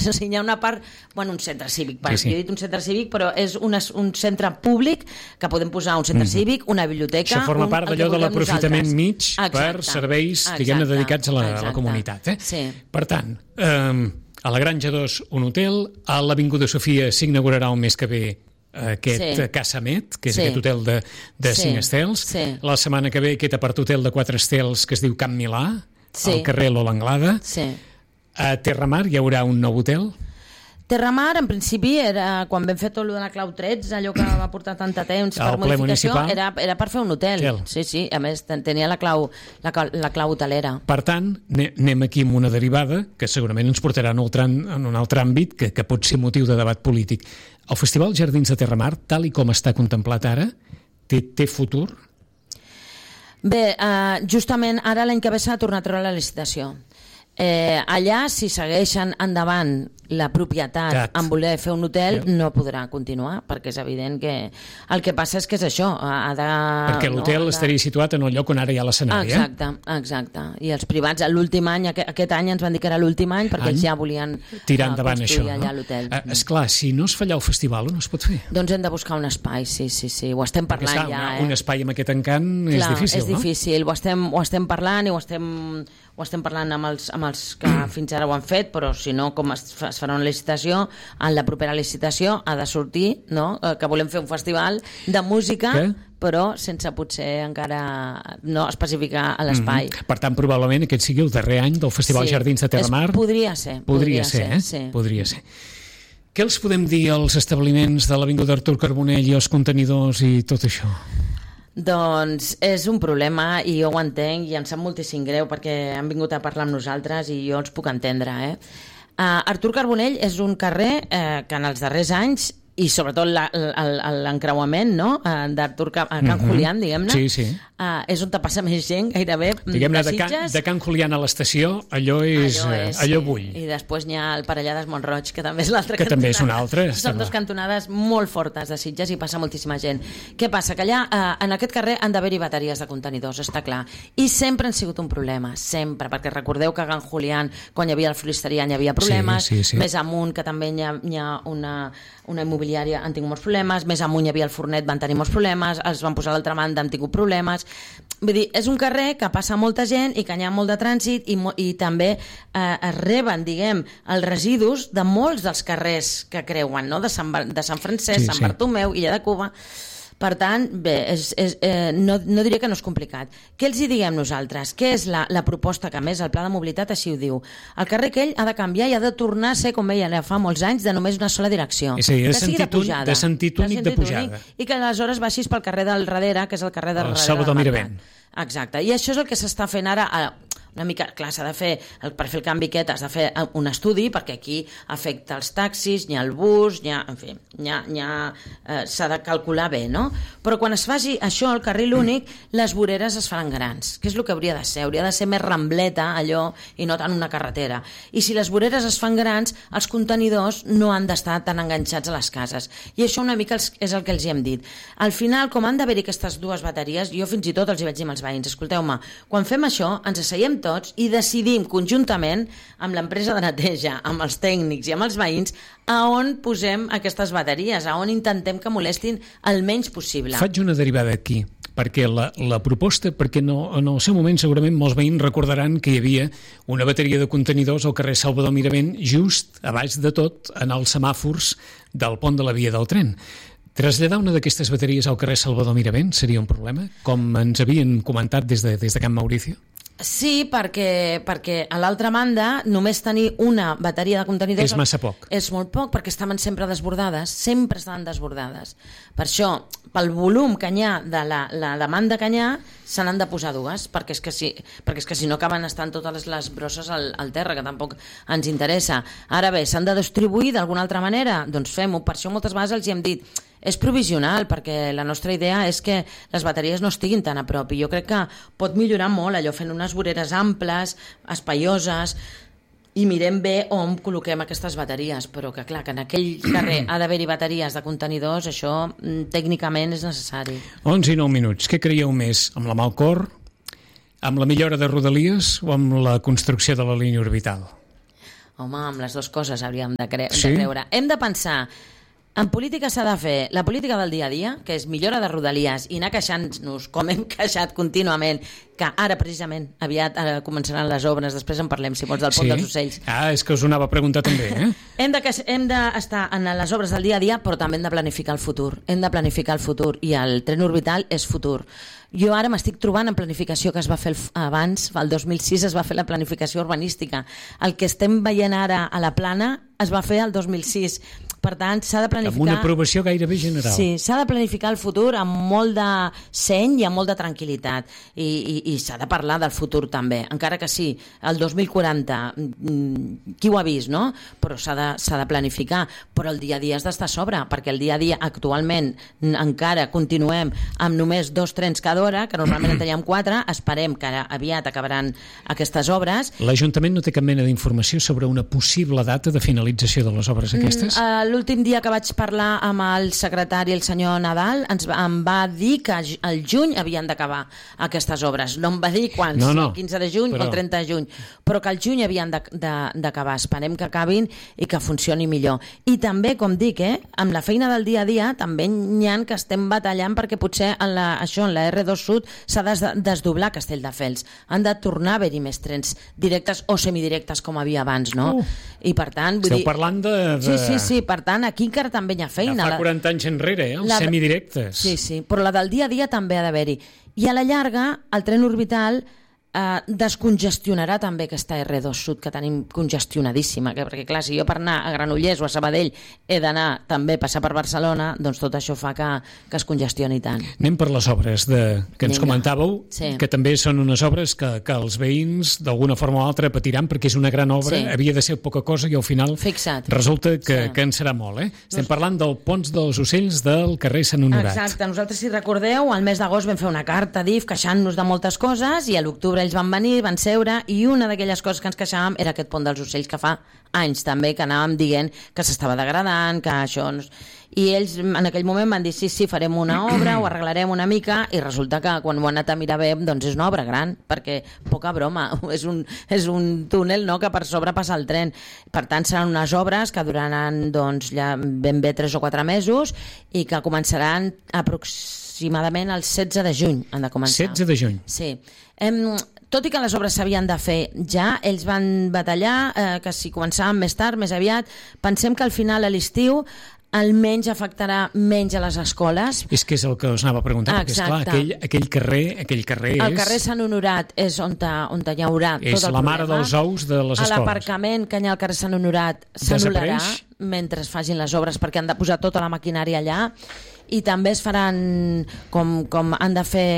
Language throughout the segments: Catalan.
O sigui, hi ha una part... Bueno, un centre cívic, Sí. jo he dit un centre cívic, però és un centre públic que podem posar un centre cívic, una biblioteca... Això forma part d'allò de l'aprofitament mig Exacte. per serveis, diguem-ne, dedicats a la comunitat. Sí. Per tant, a la Granja 2 un hotel, a l'Avinguda Sofia s'inaugurarà el mes que ve aquest Casamet, que és aquest hotel de 5 estels. La setmana que ve aquest apart-hotel de 4 estels que es diu Camp Milà, al carrer Lola Anglada. A Terramar hi haurà un nou hotel. Terramar, en principi, era quan vam fer tot el de la Clau 13, allò que va portar tant temps per modificació, era per fer un hotel. Sí, a més, tenia la clau hotelera. Per tant, anem aquí amb una derivada que segurament ens portarà en un altre àmbit que pot ser motiu de debat polític. El Festival Jardins de Terramar, tal i com està contemplat ara, té futur? Bé, justament ara l'any que ve s'ha tornat a treure la licitació. Allà, si segueixen endavant la propietat en voler fer un hotel, no podrà continuar, perquè és evident que el que passa és que és això, perquè l'hotel estaria situat en el lloc on ara hi ha l'escenari. Exacte, i els privats l'últim any, aquest any ens van dir que era l'últim any perquè ells ja volien tirar endavant construir allà l'hotel. Esclar, si no es fa allà el festival no es pot fer. Doncs hem de buscar un espai, sí, ho estem parlant ja. Un espai amb aquest encant és difícil, no? És difícil, ho estem parlant i ho estem parlant amb els que fins ara ho han fet, però si no, com es farà una licitació, en la propera licitació ha de sortir, no?, que volem fer un festival de música, però sense potser encara no especificar l'espai. Per tant, probablement aquest sigui el darrer any del Festival Jardins de Terramar. Podria ser. Podria ser. Què els podem dir als establiments de l'Avinguda Artur Carbonell i els contenidors i tot això? Doncs és un problema i jo ho entenc i em sap moltíssim greu perquè han vingut a parlar amb nosaltres i jo els puc entendre. Artur Carbonell és un carrer que en els darrers anys i sobretot l'encreuament, no?, d'Artur a Can Julián, diguem-ne, és on te passa més gent gairebé diguem-ne de Can Julián a l'estació, allò bull. I després n'hi ha el Parellades Mont-roig, que també és l'altra cantonada. Que també és una altra. Són dues cantonades molt fortes de Sitges i passa moltíssima gent. Què passa? Que allà, en aquest carrer, han d'haver-hi bateries de contenidors, està clar. I sempre han sigut un problema, sempre, perquè recordeu que a Can Julián, quan hi havia el Floristeria, hi havia problemes, més amunt, que també hi ha una immobiliària, han tingut molts problemes, més amunt hi havia el Fornet, van tenir molts problemes, els van posar a l'altra banda, han tingut problemes. Vull dir, és un carrer que passa molta gent i que hi ha molt de trànsit i també es reben, diguem, els residus de molts dels carrers que creuen, no?, de Sant Francesc, Sant Bartomeu, Illa de Cuba. Per tant, bé, no diria que no és complicat. Què els hi diguem nosaltres? Què és la proposta que, a més, el Pla de Mobilitat així ho diu? El carrer aquell ha de canviar i ha de tornar a ser, com veia fa molts anys, de només una sola direcció. És a dir, de sentit únic de pujada. I que aleshores baixis pel carrer del darrere, que és el carrer del darrere. Salvador Miravent. Exacte. I això és el que s'està fent ara una mica, clar, s'ha de fer, per fer el canvi aquest has de fer un estudi, perquè aquí afecta els taxis, n'hi ha el bus, en fi, s'ha de calcular bé, no? Però quan es faci això, el carril únic, les voreres es faran grans, que és el que hauria de ser més rambleta, allò, i no tant una carretera. I si les voreres es fan grans, els contenidors no han d'estar tan enganxats a les cases. I això una mica és el que els hi hem dit. Al final, com han d'haver-hi aquestes dues bateries, jo fins i tot els hi vaig dir als veïns, escolteu-me, quan fem això, ens asseiem tots i decidim conjuntament amb l'empresa de neteja, amb els tècnics i amb els veïns a on posem aquestes bateries, a on intentem que molestin el menys possible. Faig una derivada aquí, perquè la proposta, perquè en el seu moment segurament molts veïns recordaran que hi havia una bateria de contenidors al carrer Salvador Miravent just a baix de tot en els semàfors del pont de la via del tren. Traslladar una d'aquestes bateries al carrer Salvador Miravent seria un problema, com ens havien comentat des de Can Mauricio? Sí, perquè a l'altra banda només tenir una bateria de contenidors... És massa poc. És molt poc, perquè estaven sempre desbordades, sempre estaven desbordades. Per això, pel volum que hi ha de la demanda que hi ha, se n'han de posar dues, perquè és que si no acaben estant totes les brosses al terra, que tampoc ens interessa. Ara bé, s'han de distribuir d'alguna altra manera? Doncs fem-ho. Per això moltes vegades els hi hem dit és provisional, perquè la nostra idea és que les bateries no estiguin tan a prop, i jo crec que pot millorar molt allò, fent unes voreres amples, espaioses, i mirem bé on col·loquem aquestes bateries, però que clar, que en aquell carrer ha d'haver-hi bateries de contenidors, això tècnicament és necessari. 11 i 9 minuts, què creieu més? Amb la Malcor, amb la millora de Rodalies o amb la construcció de la línia orbital? Home, amb les dues coses hauríem de creure. Hem de pensar... En política s'ha de fer la política del dia a dia, que és millora de rodalies i anar queixant-nos, com hem queixat contínuament, que ara precisament aviat començaran les obres, després en parlem, si vols, del pont dels ocells. És que us ho anava a preguntar també, Hem d'estar en les obres del dia a dia, però també hem de planificar el futur. Hem de planificar el futur i el tren orbital és futur. Jo ara m'estic trobant en planificació que es va fer abans, el 2006 es va fer la planificació urbanística. El que estem veient ara a la Plana es va fer el 2006. Per tant, s'ha de planificar... Amb una aprovació gairebé general. Sí, s'ha de planificar el futur amb molt de seny i amb molt de tranquil·litat. I s'ha de parlar del futur també. Encara que sí, el 2040, qui ho ha vist, no? Però s'ha de planificar. Però el dia a dia has d'estar a sobre, perquè el dia a dia actualment encara continuem amb només 2 trens cada hora, que normalment en teníem 4, esperem que ara aviat acabaran aquestes obres. L'Ajuntament no té cap mena d'informació sobre una possible data de finalització de les obres aquestes? L'últim dia que vaig parlar amb el secretari, el senyor Nadal, em va dir que al juny havien d'acabar aquestes obres. No em va dir quants, el 15 de juny o el 30 de juny, però que al juny havien d'acabar. Esperem que acabin i que funcioni millor. I també, com dic, amb la feina del dia a dia, també n'hi ha que estem batallant perquè potser en la R2 Sud s'ha de desdoblar Castelldefels. Han de tornar a haver-hi més trens directes o semidirectes com havia abans, no? I per tant... Esteu parlant de... Sí, per tant, aquí encara també hi ha feina. Ja fa 40 anys enrere, els semidirectes. Sí, però la del dia a dia també ha d'haver-hi. I a la llarga, el tren orbital descongestionarà també aquesta R2 Sud que tenim congestionadíssima, perquè clar, si jo per anar a Granollers o a Sabadell he d'anar també a passar per Barcelona, doncs tot això fa que es congestioni tant. Anem per les obres que ens comentàveu, que també són unes obres que els veïns d'alguna forma o altra patiran perquè és una gran obra, havia de ser poca cosa i al final resulta que en serà molt. Estem parlant del Pont dels Ocells del carrer Sant Honorat. Exacte, nosaltres, si recordeu, al mes d'agost vam fer una carta a DIF queixant-nos de moltes coses i a l'octubre ells van venir, van seure, i una d'aquelles coses que ens queixàvem era aquest Pont dels Ocells, que fa anys també que anàvem dient que s'estava degradant, que això... I ells en aquell moment van dir sí, farem una obra, ho arreglarem una mica, i resulta que quan ho han anat a mirar bé, doncs és una obra gran, perquè poca broma, és un túnel, no?, que per sobre passa el tren. Per tant, seran unes obres que duraran doncs ja ben bé 3 o 4 mesos i que començaran aproximadament el 16 de juny. Han de començar. 16 de juny. Sí. Tot i que les obres s'havien de fer ja, ells van batallar que si començàvem més tard, més aviat. Pensem que al final, a l'estiu, almenys afectarà menys a les escoles. És que és el que us anava a preguntar, perquè esclar, aquell carrer és... El carrer Sant Honorat és on hi haurà tot el problema. És la mare dels ous de les escoles. A l'aparcament que hi ha al carrer Sant Honorat s'anul·larà mentre es facin les obres, perquè han de posar tota la maquinària allà, i també es faran, com han de fer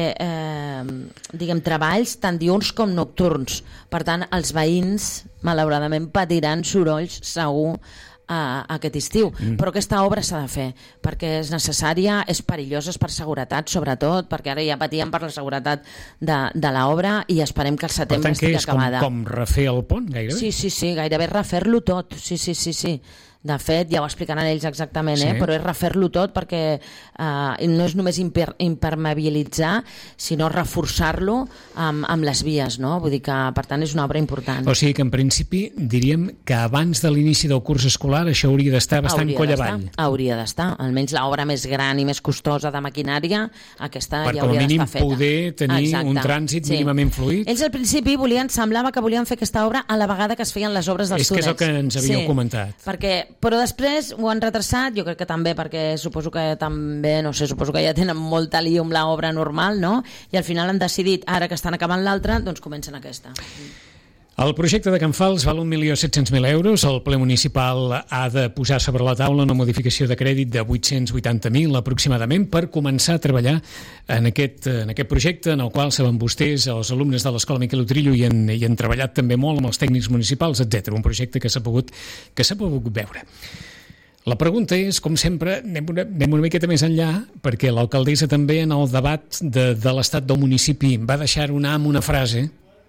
treballs tant diürns com nocturns. Per tant, els veïns malauradament patiran sorolls segur aquest estiu, però aquesta obra s'ha de fer perquè és necessària, és perillosa, és per seguretat sobretot, perquè ara ja patíem per la seguretat de l'obra i esperem que al setembre estigui acabada. Per tant, que és com refer el pont, gairebé? Sí, gairebé refer-lo tot, sí. De fet, ja ho explicaran ells exactament, però és refer-lo tot perquè no és només impermeabilitzar, sinó reforçar-lo amb les vies, no? Vull dir que, per tant, és una obra important. O sigui que, en principi, diríem que abans de l'inici del curs escolar això hauria d'estar bastant coll avall. Hauria d'estar. Almenys l'obra més gran i més costosa de maquinària, aquesta ja hauria d'estar feta. Per com a mínim poder tenir un trànsit mínimament fluid. Ells al principi semblava que volien fer aquesta obra a la vegada que es feien les obres dels túnels. És que és el que ens havíeu comentat. Però després ho han retrasat, jo crec que també perquè suposo que ja tenen molta lío amb l'obra normal, no? I al final han decidit, ara que estan acabant l'altra, doncs comencen aquesta. El projecte de Can Fals val 1.700.000 euros. El ple municipal ha de posar sobre la taula una modificació de crèdit de 880.000 aproximadament per començar a treballar en aquest projecte, en el qual, saben vostès, els alumnes de l'Escola Miquel Utrillo hi han treballat també molt amb els tècnics municipals, etc. Un projecte que s'ha pogut veure. La pregunta és, com sempre, anem una miqueta més enllà, perquè l'alcaldessa també en el debat de l'estat del municipi va deixar amb una frase: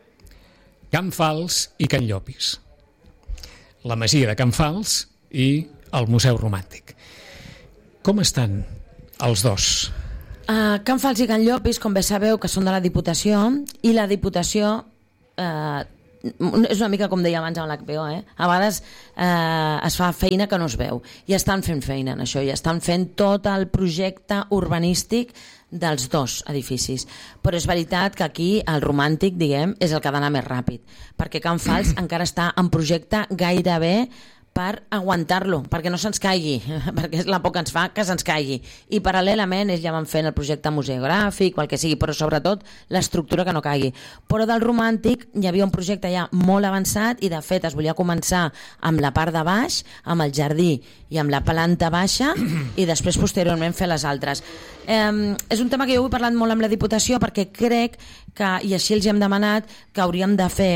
Can Fals i Can Llopis. La masia de Can Fals i el Museu Romàntic. Com estan els dos? Can Fals i Can Llopis, com bé sabeu, que són de la Diputació, i la Diputació és una mica com deia abans amb l'HPO, a vegades es fa feina que no es veu, i estan fent feina en això, i estan fent tot el projecte urbanístic dels 2 edificis, però és veritat que aquí el romàntic, diguem, és el que ha d'anar més ràpid, perquè Can Fals encara està en projecte gairebé per aguantar-lo, perquè no se'ns caigui, perquè és la por que ens fa que se'ns caigui. I paral·lelament ells ja van fent el projecte museogràfic o el que sigui, però sobretot l'estructura que no caigui. Però del romàntic hi havia un projecte ja molt avançat i de fet es volia començar amb la part de baix, amb el jardí i amb la planta baixa i després posteriorment fer les altres. És un tema que jo he parlat molt amb la Diputació perquè crec que, i així els hem demanat, que hauríem de fer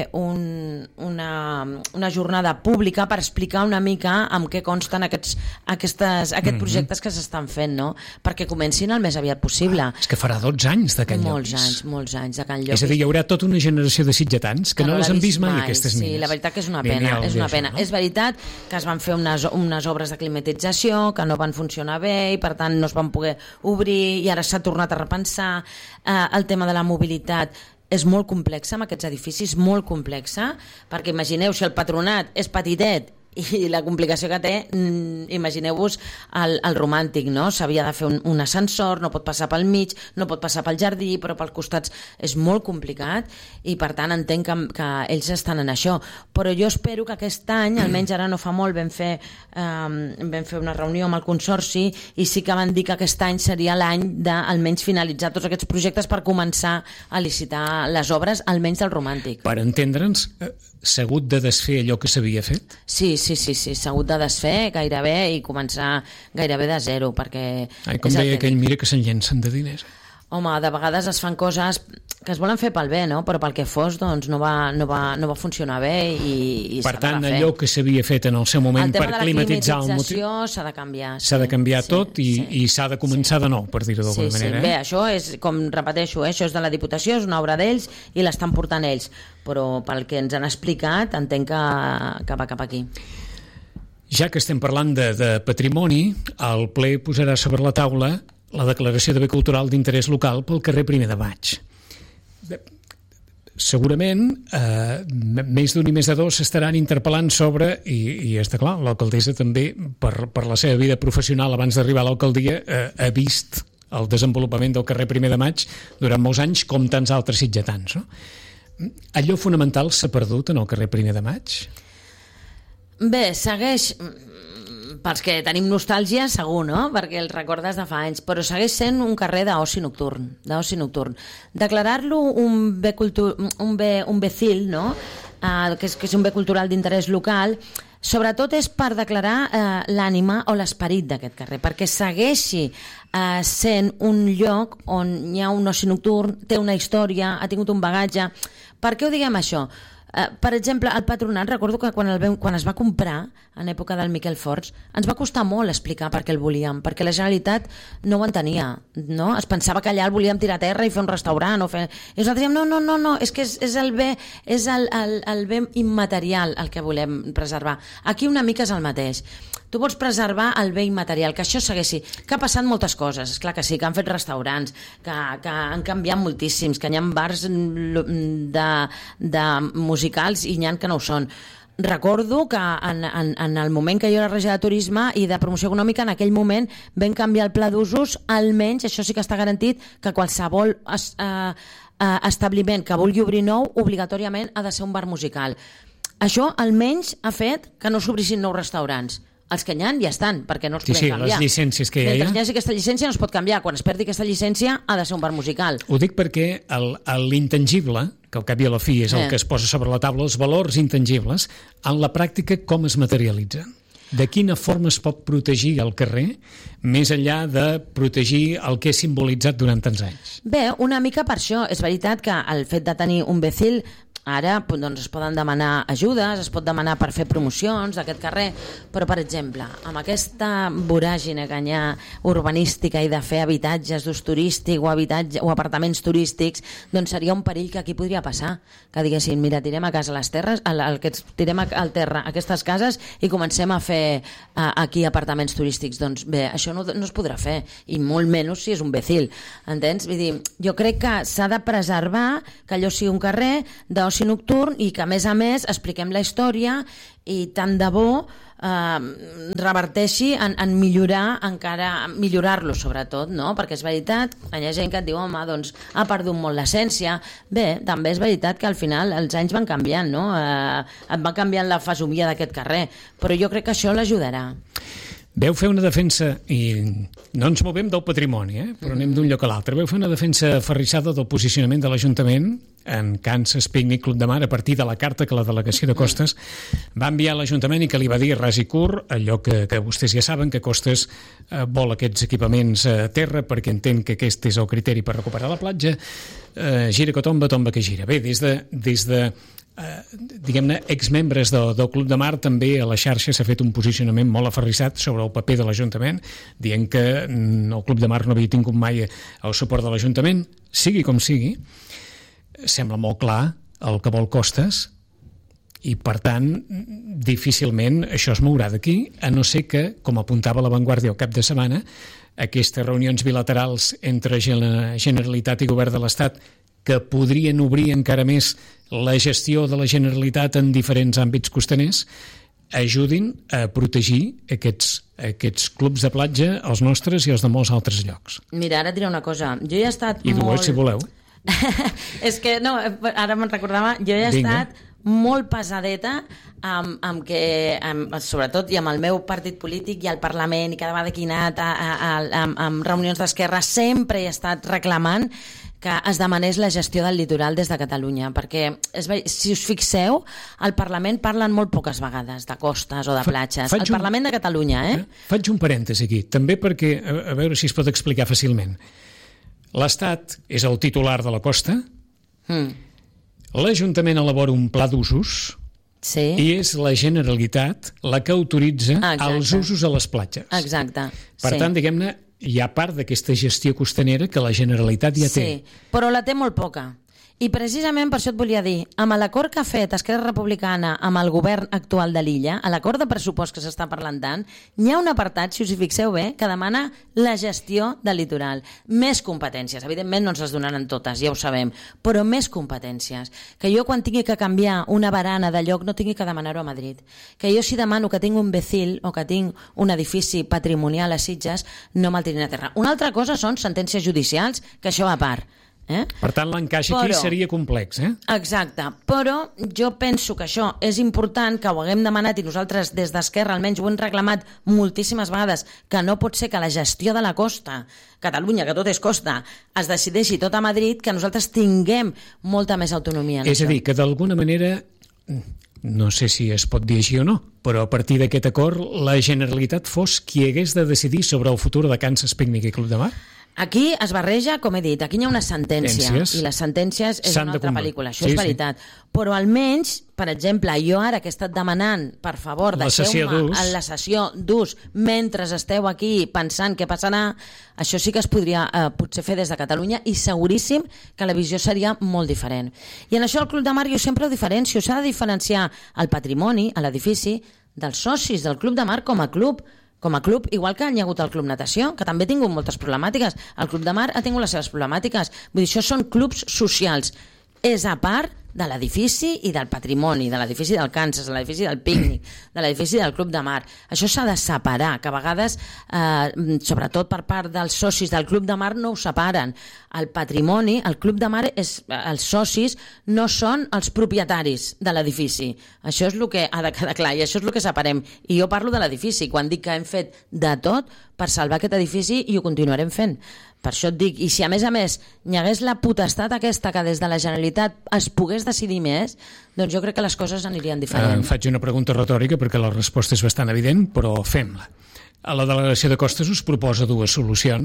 una jornada pública per explicar una mica amb què consten aquests projectes que s'estan fent, no? Perquè comencin el més aviat possible. És que farà 12 anys de Can Llopis. Llopis. Molts anys de Can Llopis. És a dir, hi haurà tota una generació de sitgetans que no les han vist mai, aquestes mines. Sí, la veritat que és una pena. No? És veritat que es van fer unes obres de climatització que no van funcionar bé i per tant no es van poder obrir i ara s'ha tornat a repensar. El tema de la mobilitat és molt complexa amb aquests edificis, molt complexa, perquè imagineu si el Patronat és petitet i la complicació que té, imagineu-vos el romàntic, no? S'havia de fer un ascensor, no pot passar pel mig, no pot passar pel jardí, però pels costats és molt complicat i per tant entenc que ells estan en això, però jo espero que aquest any, almenys ara no fa molt vam fer una reunió amb el Consorci i sí que van dir que aquest any seria l'any d'almenys finalitzar tots aquests projectes per començar a licitar les obres, almenys del romàntic. Per entendre'ns, s'ha hagut de desfer allò que s'havia fet? Sí, s'ha hagut de desfer gairebé i començar gairebé de zero, perquè... Com deia aquell, mira que se'n llencen de diners. Home, de vegades es fan coses que es volen fer pel bé, no? Però pel que fos, doncs no va funcionar bé i per tant, allò que s'havia fet en el seu moment per climatitzar el motiu... s'ha de canviar. S'ha de canviar tot i s'ha de començar de nou, per dir-ho d'alguna manera. Bé, això és, com repeteixo, això és de la Diputació, és una obra d'ells i l'estan portant ells, però pel que ens han explicat entenc que va cap aquí. Ja que estem parlant de patrimoni, el ple posarà sobre la taula la declaració de bé cultural d'interès local pel carrer Primer de Maig. Segurament més d'un i més de dos s'estaran interpel·lant sobre, i està clar, l'alcaldessa també per la seva vida professional abans d'arribar a l'alcaldia ha vist el desenvolupament del carrer Primer de Maig durant molts anys com tants altres sitgetans, no? Allò fonamental s'ha perdut en el carrer Primer de Maig? Bé, segueix, pels que tenim nostàlgia segur, no? Perquè el recordes de fa anys, però segueix sent un carrer d'oci nocturn, declarar-lo un bé CIL, no? Que és un bé cultural d'interès local, sobretot és per declarar l'ànima o l'esperit d'aquest carrer, perquè segueixi sent un lloc on hi ha un oci nocturn, té una història, ha tingut un bagatge. Per què ho diguem això? Per exemple, el Patronat, recordo que quan es va comprar en època del Miquel Forts, ens va costar molt explicar per què el volíem, perquè la Generalitat no ho entenia, no? Es pensava que allà el volíem tirar a terra i fer un restaurant i nosaltres dèiem, no, és que és el bé immaterial el que volem preservar. Aquí una mica és el mateix. Tu vols preservar el bé immaterial, que això segueixi, que ha passat moltes coses, és clar que sí, que han fet restaurants, que han canviat moltíssims, que hi ha bars de musicals i n'hi ha que no ho són. Recordo que en el moment que jo era regidora de Turisme i de Promoció Econòmica, en aquell moment vam canviar el pla d'usos, almenys, això sí que està garantit, que qualsevol establiment que vulgui obrir nou, obligatòriament ha de ser un bar musical. Això almenys ha fet que no s'obrissin nous restaurants. Els que n'hi ha ja estan, perquè no els podem canviar. Les llicències que hi ha. Mentre hi hagi aquesta llicència no es pot canviar. Quan es perdi aquesta llicència ha de ser un bar musical. Ho dic perquè l'intangible, que al cap i a la fi és el que es posa sobre la taula, els valors intangibles, en la pràctica com es materialitzen? De quina forma es pot protegir el carrer més enllà de protegir el que és simbolitzat durant tants anys? Bé, una mica per això. És veritat que el fet de tenir un BECIL ara doncs, es poden demanar ajudes, es pot demanar per fer promocions d'aquest carrer, però per exemple, amb aquesta voràgine que hi ha urbanística i de fer habitatges d'ús turístic o apartaments turístics, doncs seria un perill que aquí podria passar, que diguessin, mira, tirem a casa les terres, tirem al terra aquestes cases i comencem a fer fer aquí apartaments turístics. Doncs bé, això no es podrà fer, i molt menys si és un becil, entens? Vull dir, jo crec que s'ha de preservar que allò sigui un carrer d'oci nocturn i que, a més, expliquem la història i tant de bo reverteixi en millorar-lo sobretot, no? Perquè és veritat, hi ha gent que et diu, home, doncs ha perdut molt l'essència. Bé, també és veritat que al final els anys van canviant, no? Et va canviant la fesomia d'aquest carrer, però jo crec que això l'ajudarà. Veu fer una defensa, i no ens movem del patrimoni, però anem d'un lloc a l'altre, veu fer una defensa aferrissada del posicionament de l'Ajuntament en Kansas Picnic Club de Mar a partir de la carta que la delegació de Costes va enviar a l'Ajuntament i que li va dir ras i curt allò que vostès ja saben, que Costes vol aquests equipaments a terra perquè entén que aquest és el criteri per recuperar la platja. Gira que tomba, tomba que gira. Bé, des de diguem-ne, exmembres del Club de Mar, també a la xarxa s'ha fet un posicionament molt aferrissat sobre el paper de l'Ajuntament, dient que el Club de Mar no havia tingut mai el suport de l'Ajuntament. Sigui com sigui, sembla molt clar el que vol Costes i, per tant, difícilment això es mourà d'aquí, a no ser que, com apuntava La Vanguardia al cap de setmana, aquestes reunions bilaterals entre Generalitat i Govern de l'Estat, que podrien obrir encara més la gestió de la Generalitat en diferents àmbits costaners, ajudin a protegir aquests clubs de platja, els nostres i els de molts altres llocs. Mira, ara et diré una cosa. Jo ja he estat I dues, si voleu. És que, no, ara me'n recordava, jo ja he estat molt pesadeta amb que, sobretot, i amb el meu partit polític i al Parlament, i cada vegada que he anat amb reunions d'Esquerra, sempre he estat reclamant que es demanés la gestió del litoral des de Catalunya, perquè, si us fixeu, al Parlament parlen molt poques vegades de costes o de platges. Al Parlament de Catalunya, Faig un parèntesi aquí, també perquè, a veure si es pot explicar fàcilment. L'Estat és el titular de la costa, l'Ajuntament elabora un pla d'usos, i és la Generalitat la que autoritza els usos a les platges. Exacte. Per tant, diguem-ne, hi ha part d'aquesta gestió costanera que la Generalitat ja té. Sí, però la té molt poca. I precisament per això et volia dir, amb l'acord que ha fet Esquerra Republicana amb el govern actual de l'illa, a l'acord de pressupost que s'està parlant tant, hi ha un apartat, si us hi fixeu bé, que demana la gestió del litoral. Més competències. Evidentment no ens les donaran totes, ja ho sabem, però més competències. Que jo quan tingui que canviar una barana de lloc no tingui que demanar-ho a Madrid. Que jo si demano que tinc un becil o que tinc un edifici patrimonial a Sitges, no me'l tirin a terra. Una altra cosa són sentències judicials, que això a part. Per tant, l'encaix aquí seria complex. Exacte, però jo penso que això és important, que ho haguem demanat i nosaltres des d'Esquerra almenys ho hem reclamat moltíssimes vegades, que no pot ser que la gestió de la costa, Catalunya, que tot és costa, es decideixi tot a Madrid, que nosaltres tinguem molta més autonomia en això. És a dir, que d'alguna manera, no sé si es pot dir així o no, però a partir d'aquest acord la Generalitat fos qui hagués de decidir sobre el futur de Kansas Picnic i Club de Mar? Aquí es barreja, com he dit, aquí hi ha una sentència, i les sentències és una altra pel·lícula, això és veritat. Però almenys, per exemple, jo ara que he estat demanant, per favor, deixeu-me en la sessió d'ús mentre esteu aquí pensant què passarà, això sí que es podria potser fer des de Catalunya i seguríssim que la visió seria molt diferent. I en això el Club de Mar jo sempre ho diferencio, s'ha de diferenciar el patrimoni, l'edifici, dels socis del Club de Mar com a club, igual que hi ha hagut el Club Natació, que també ha tingut moltes problemàtiques. El Club de Mar ha tingut les seves problemàtiques. Vull dir, això són clubs socials. És a part de l'edifici i del patrimoni, de l'edifici del Kansas, de l'edifici del Pícnic, de l'edifici del Club de Mar. Això s'ha de separar, que a vegades, sobretot per part dels socis del Club de Mar, no ho separen. El patrimoni, el Club de Mar, els socis no són els propietaris de l'edifici. Això és el que ha de quedar clar i això és el que separem. I jo parlo de l'edifici, quan dic que hem fet de tot per salvar aquest edifici i ho continuarem fent. Per això et dic, i si a més hi hagués la potestat aquesta que des de la Generalitat es pogués decidir més, doncs jo crec que les coses anirien diferents. Faig una pregunta retòrica perquè la resposta és bastant evident, però fem-la. A la delegació de Costes us proposa dues solucions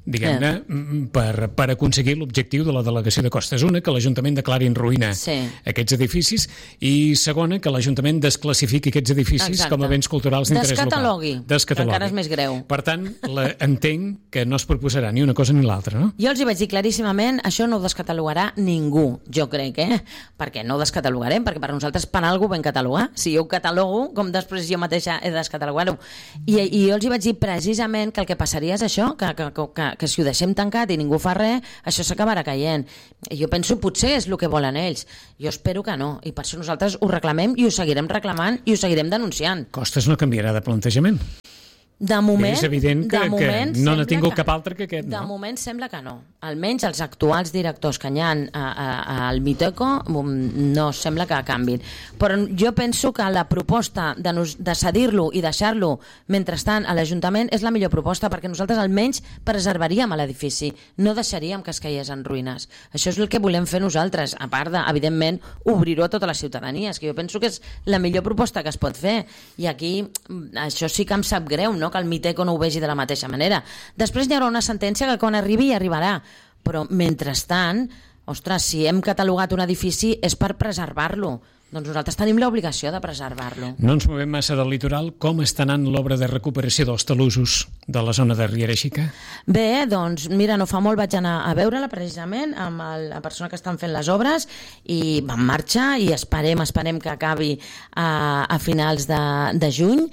diguem-ne, per aconseguir l'objectiu de la delegació de Costes. Una, que l'Ajuntament declari en ruïna aquests edificis, i segona, que l'Ajuntament desclassifiqui aquests edificis com a béns culturals d'interès local. Descatalogui. Encara és més greu. Per tant, entenc que no es proposarà ni una cosa ni l'altra, no? Jo els hi vaig dir claríssimament, això no ho descatalogarà ningú, jo crec, perquè no ho descatalogarem, perquè per nosaltres per alguna cosa vam catalogar. Si jo ho catalogo, com després jo mateixa he de descatalogar-ho. I jo els hi vaig dir precisament que el que passaria és això, que si ho deixem tancat i ningú fa res, això s'acabarà caient. Jo penso, potser és el que volen ells. Jo espero que no, i per això nosaltres ho reclamem i ho seguirem reclamant i ho seguirem denunciant. Costes no canviarà de plantejament. De moment, és evident que no n'ha tingut cap altre que aquest, no? De moment sembla que no. Almenys els actuals directors que hi ha al Miteco no sembla que canvin. Però jo penso que la proposta de cedir-lo i deixar-lo mentrestant a l'Ajuntament és la millor proposta, perquè nosaltres almenys preservaríem l'edifici, no deixaríem que es caigués en ruïnes. Això és el que volem fer nosaltres, a part de, evidentment, obrir-ho a tota la ciutadania, que jo penso que és la millor proposta que es pot fer. I aquí, això sí que em sap greu, no?, que el Miteco no ho vegi de la mateixa manera. Després hi haurà una sentència que quan arribi hi arribarà, però mentrestant, ostres, si hem catalogat un edifici és per preservar-lo. Doncs nosaltres tenim l'obligació de preservar-lo. No ens movem massa del litoral. Com està anant l'obra de recuperació dels talussos de la zona de Riera Xica? Bé, doncs mira, no fa molt vaig anar a veure-la precisament amb la persona que estan fent les obres i va en marxa i esperem que acabi a finals de juny.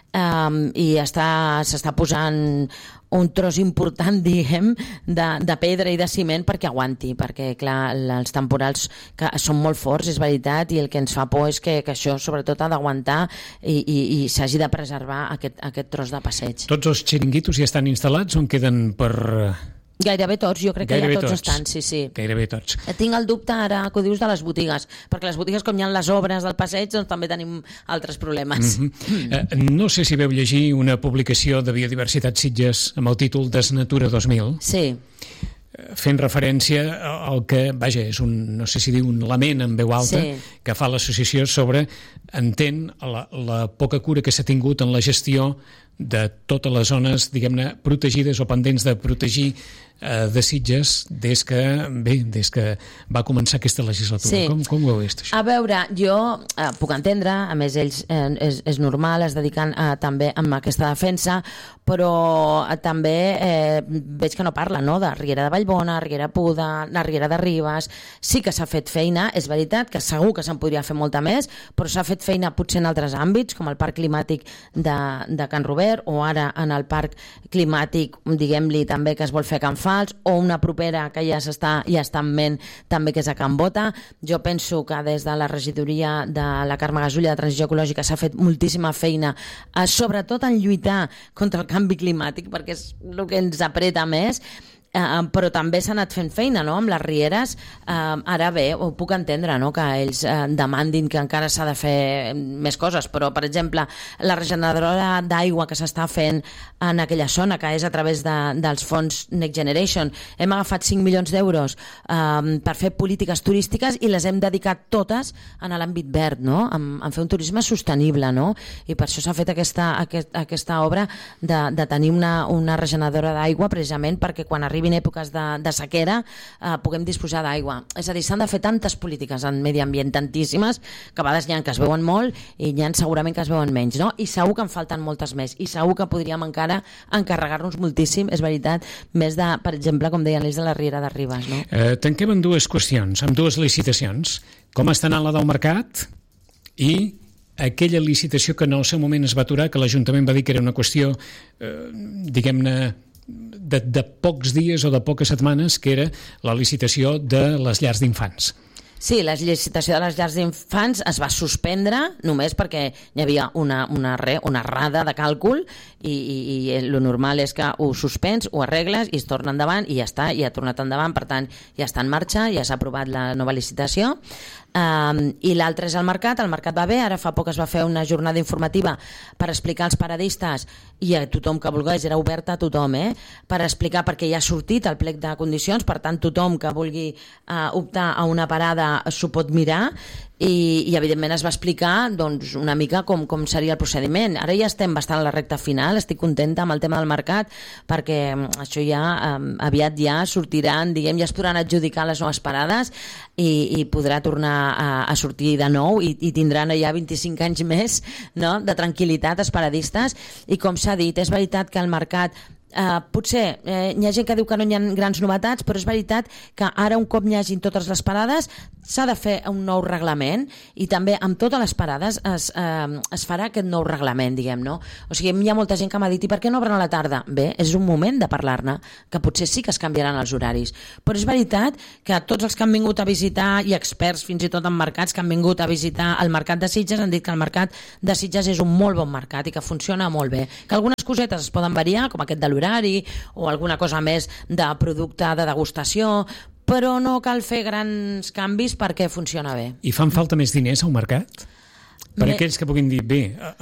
I s'està posant un tros important, diguem, de pedra i de ciment perquè aguanti, perquè clar, els temporals que són molt forts, és veritat, i el que ens fa por és que això sobretot ha d'aguantar i s'hagi de preservar aquest tros de passeig. Tots els xiringuitos ja estan instal·lats o en queden per... Gairebé tots, jo crec que ja tots estan, sí. Gairebé tots. Tinc el dubte ara que ho dius de les botigues, perquè les botigues, com hi ha les obres del passeig, doncs també tenim altres problemes. No sé si veu llegir una publicació de Biodiversitat Sitges amb el títol Desnatura 2000. Sí. Fent referència al que, vaja, és no sé si dir un lament en veu alta, que fa l'associació sobre, entén, la poca cura que s'ha tingut en la gestió de totes les zones, diguem-ne, protegides o pendents de protegir de Sitges des que va començar aquesta legislatura. Sí. Com ho vist, això? A veure, jo puc entendre, a més ells és normal, es dediquen també amb aquesta defensa, però també veig que no parla, no?, de Riera de Vallbona, Riera Puda, la Riera de Ribes. Sí que s'ha fet feina, és veritat que segur que se'n podria fer molta més, però s'ha fet feina potser en altres àmbits, com el Parc Climàtic de Can Robert, o ara en el Parc Climàtic, diguem-li també, que es vol fer a Can Fals, o una propera que ja està en ment també, que és a Can Bota. Jo penso que des de la regidoria de la Carme Gasulla de Transició Ecològica s'ha fet moltíssima feina, sobretot en lluitar contra el canvi climàtic, perquè és el que ens apreta més. Però també s'ha anat fent feina, no?, amb les rieres. Ara bé, ho puc entendre, no?, que ells demandin que encara s'ha de fer més coses, però per exemple la regeneradora d'aigua que s'està fent en aquella zona, que és a través dels fons Next Generation, hem agafat 5 milions d'euros per fer polítiques turístiques i les hem dedicat totes en l'àmbit verd, no?, en fer un turisme sostenible, no?, i per això s'ha fet aquesta obra de tenir una regeneradora d'aigua, precisament perquè quan arribi en èpoques de sequera puguem disposar d'aigua. És a dir, s'han de fer tantes polítiques en medi ambient, tantíssimes, que a vegades n'hi ha que es veuen molt i n'hi ha segurament que es veuen menys, no? I segur que en falten moltes més, i segur que podríem encara encarregar-nos moltíssim, és veritat, més de, per exemple, com deien ells, de la Riera de Ribes, no? Tanquem amb dues qüestions, amb dues licitacions. Com està anant la del mercat i aquella licitació que en el seu moment es va aturar, que l'Ajuntament va dir que era una qüestió, diguem-ne, de pocs dies o de poques setmanes, que era la licitació de les llars d'infants. Sí, la licitació de les llars d'infants es va suspendre només perquè hi havia una errada de càlcul i el normal és que ho suspens, ho arregles i es torna endavant i ja està, i ha tornat endavant, per tant ja està en marxa, ja s'ha aprovat la nova licitació. I l'altre és el mercat va bé, ara fa poc es va fer una jornada informativa per explicar als paradistes i a tothom que volgués, era oberta a tothom, per explicar, perquè ja ha sortit el plec de condicions, per tant tothom que vulgui optar a una parada s'ho pot mirar, i evidentment es va explicar doncs, una mica com seria el procediment. Ara ja estem bastant a la recta final, estic contenta amb el tema del mercat perquè això ja aviat ja sortiran, diguem, ja es podran adjudicar les noves parades i podrà tornar a sortir de nou i tindran ja 25 anys més, no?, de tranquil·litat els paradistes. I com s'ha dit, és veritat que el mercat potser hi ha gent que diu que no hi ha grans novetats, però és veritat que ara un cop hi hagin totes les parades s'ha de fer un nou reglament i també amb totes les parades es farà aquest nou reglament, diguem, no? O sigui, hi ha molta gent que m'ha dit i per què no obren a la tarda? Bé, és un moment de parlar-ne, que potser sí que es canviaran els horaris, però és veritat que tots els que han vingut a visitar i experts fins i tot en mercats que han vingut a visitar el mercat de Sitges han dit que el mercat de Sitges és un molt bon mercat i que funciona molt bé, que algunes cosetes es poden variar, com aquest de l'horari o alguna cosa més de producte de degustació, però no cal fer grans canvis perquè funciona bé. I fan falta més diners al mercat? Per aquells que puguin dir, bé,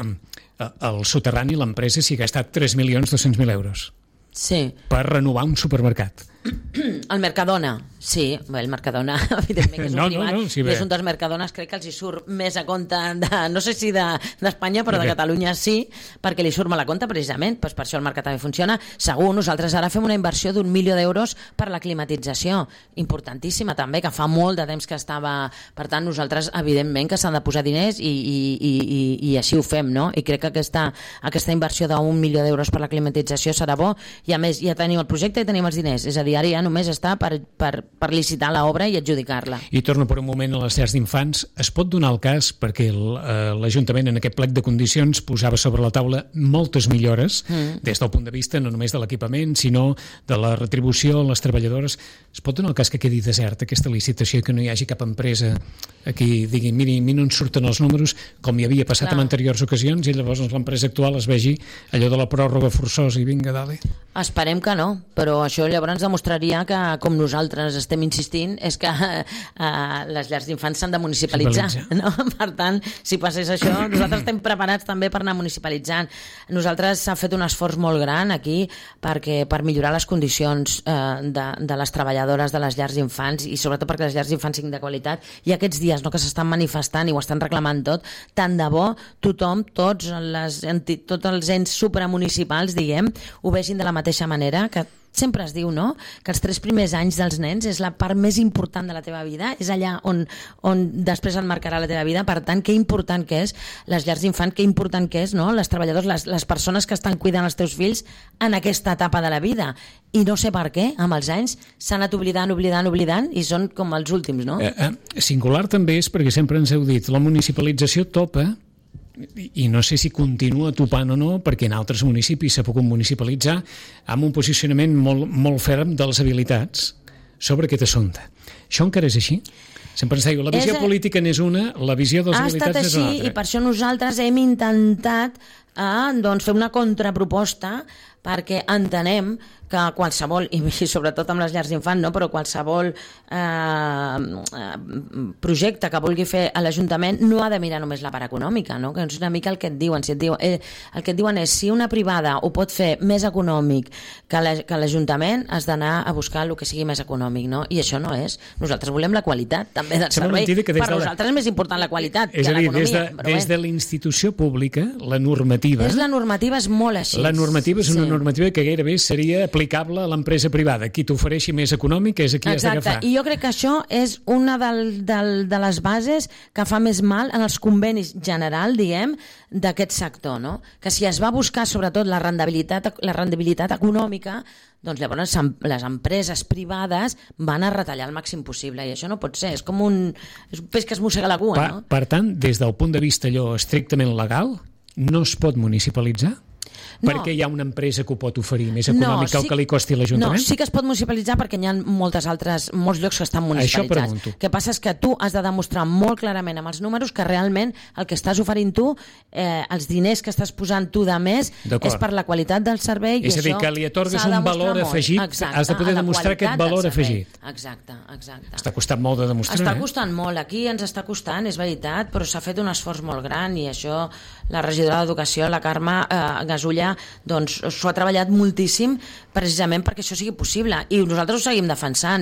el soterrani, l'empresa, s'hi ha gastat 3.200.000 euros per renovar un supermercat. El Mercadona, sí, el Mercadona, evidentment que és un privat, sí, és un dels Mercadones, crec que els hi surt més a compte, no sé si d'Espanya, però de Catalunya sí, perquè li surt mal a compte precisament, doncs per això el mercat també funciona. Segur, nosaltres ara fem una inversió d'1 milió d'euros per la climatització, importantíssima també, que fa molt de temps que estava, per tant nosaltres evidentment que s'han de posar diners i així ho fem, no? I crec que aquesta inversió d'1 milió d'euros per la climatització serà bo, i a més ja tenim el projecte i tenim els diners, és a dir, ara ja només està per licitar l'obra i adjudicar-la. I torno per un moment a les llars d'infants. Es pot donar el cas, perquè l'Ajuntament en aquest plec de condicions posava sobre la taula moltes millores, des del punt de vista no només de l'equipament, sinó de la retribució a les treballadores. Es pot donar el cas que quedi desert aquesta licitació i que no hi hagi cap empresa aquí digui, miri, a mi no ens surten els números, com hi havia passat en anteriors ocasions, i llavors l'empresa actual es vegi allò de la pròrroga forçosa i vinga, dale. Esperem que no, però això llavors demostraria que, com nosaltres estem insistint, és que les llars d'infants s'han de municipalitzar. No? Per tant, si passés això, nosaltres estem preparats també per anar municipalitzant. Nosaltres s'ha fet un esforç molt gran aquí per millorar les condicions de les treballadores de les llars d'infants i sobretot perquè les llars d'infants siguin de qualitat. I aquests dies que s'estan manifestant i ho estan reclamant tot, tant de bo tothom, tots els ens supramunicipals, diguem, ho vegin de la mateixa manera, que sempre es diu, no?, que els 3 primers anys dels nens és la part més important de la teva vida, és allà on després et marcarà la teva vida. Per tant, que important que és les llars d'infants, que important que és, no?, les treballadors, les persones que estan cuidant els teus fills en aquesta etapa de la vida. I no sé per què, amb els anys s'han anat oblidant i són com els últims, no? Singular també és perquè sempre ens heu dit, la municipalització topa, i no sé si continua topant o no, perquè en altres municipis s'ha pogut municipalitzar amb un posicionament molt, molt ferm de les habilitats sobre aquest assumpte. Això encara és així? Sempre ens diu, la visió política n'és una, la visió de les habilitats n'és una altra. I per això nosaltres hem intentat fer una contraproposta, perquè entenem que qualsevol, i sobretot amb les llars d'infants, no? Però qualsevol projecte que vulgui fer a l'Ajuntament no ha de mirar només la part econòmica, no? Que és una mica el que et diuen. El que et diuen és, si una privada ho pot fer més econòmic que l'Ajuntament, has d'anar a buscar el que sigui més econòmic, no? I això no és. Nosaltres volem la qualitat també del servei. Per nosaltres és més important la qualitat que l'economia. Des de la institució pública, la normativa... La normativa és molt així. La normativa és una normativa que gairebé seria aplicable a l'empresa privada. Qui t'ofereixi més econòmic és aquí has d'agafar. I jo crec que això és una de les bases que fa més mal en els convenis general, diguem, d'aquest sector, no? Que si es va buscar sobretot la rendibilitat econòmica, doncs llavors les empreses privades van a retallar el màxim possible, i això no pot ser. És com un peix que es mossega la cua, no? Per tant, des del punt de vista allò estrictament legal, no es pot municipalitzar? Perquè hi ha una empresa que ho pot oferir més econòmic que li costi l'Ajuntament? No, sí que es pot municipalitzar perquè hi ha molts llocs que estan municipalitzats. El que passa és que tu has de demostrar molt clarament amb els números que realment el que estàs oferint tu, els diners que estàs posant tu de més, és per la qualitat del servei. És a dir, que li atorgues un valor afegit, has de poder demostrar aquest valor afegit. Exacte. Està costant molt de demostrar. Està costant molt, aquí ens està costant, és veritat, però s'ha fet un esforç molt gran i això la regidora d'Educació, la Carme Gasulla, doncs s'ho ha treballat moltíssim precisament perquè això sigui possible, i nosaltres ho seguim defensant,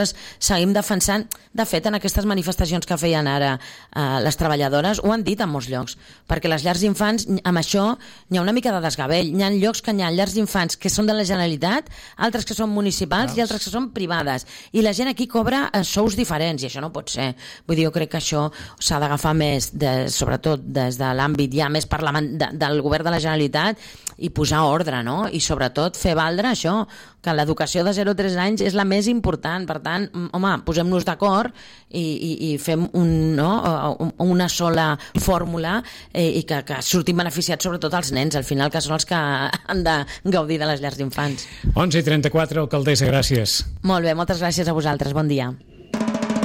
de fet en aquestes manifestacions que feien ara les treballadores ho han dit en molts llocs, perquè les llars d'infants, amb això n'hi ha una mica de desgavell, hi ha llocs que hi ha llars d'infants que són de la Generalitat, altres que són municipals i altres que són privades, i la gent aquí cobra sous diferents, i això no pot ser. Vull dir, jo crec que això s'ha d'agafar més, sobretot des de l'àmbit ja més del govern de la Generalitat, i posar ordre, no? I sobretot fer valdre això, que l'educació de 0 a 3 anys és la més important. Per tant, home, posem-nos d'acord i fem una sola fórmula i que surtin beneficiats sobretot els nens, al final, que són els que han de gaudir de les llars d'infants. 11:34, alcaldessa, gràcies. Molt bé, moltes gràcies a vosaltres, bon dia.